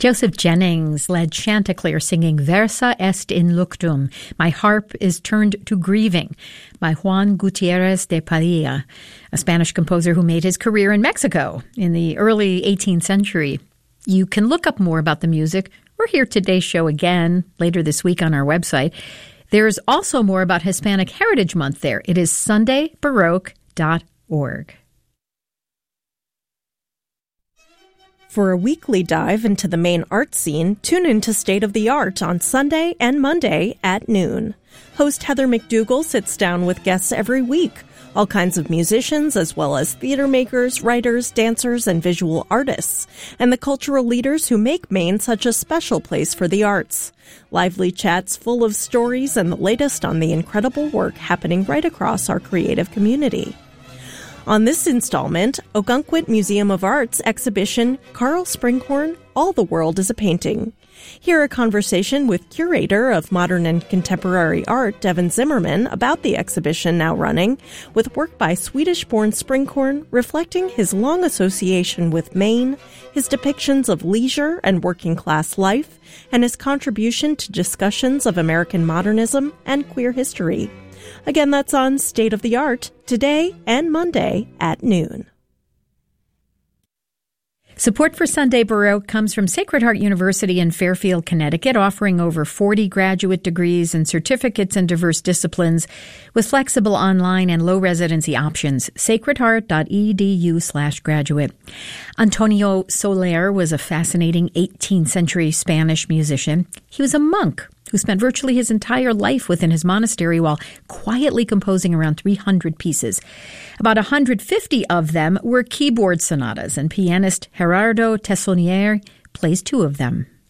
Joseph Jennings led Chanticleer singing Versa est in luctum, My Harp is Turned to Grieving, by Juan Gutierrez de Padilla, a Spanish composer who made his career in Mexico in the early 18th century. You can look up more about the music or hear today's show again later this week on our website. There's also more about Hispanic Heritage Month there. It is sundaybaroque.org. For a weekly dive into the Maine art scene, tune into State of the Art on Sunday and Monday at noon. Host Heather McDougall sits down with guests every week, all kinds of musicians as well as theater makers, writers, dancers, and visual artists, and the cultural leaders who make Maine such a special place for the arts. Lively chats full of stories and the latest on the incredible work happening right across our creative community. On this installment, Ogunquit Museum of Art's exhibition, Carl Springhorn, All the World is a Painting. Hear a conversation with curator of modern and contemporary art, Devin Zimmerman, about the exhibition now running, with work by Swedish-born Springhorn reflecting his long association with Maine, his depictions of leisure and working-class life, and his contribution to discussions of American modernism and queer history. Again, that's on State of the Art, today and Monday at noon. Support for Sunday Baroque comes from Sacred Heart University in Fairfield, Connecticut, offering over 40 graduate degrees and certificates in diverse disciplines with flexible online and low residency options. sacredheart.edu/graduate. Antonio Soler was a fascinating 18th century Spanish musician. He was a monk who spent virtually his entire life within his monastery while quietly composing around 300 pieces. About 150 of them were keyboard sonatas, and pianist Gerardo Tessonier plays 2 of them.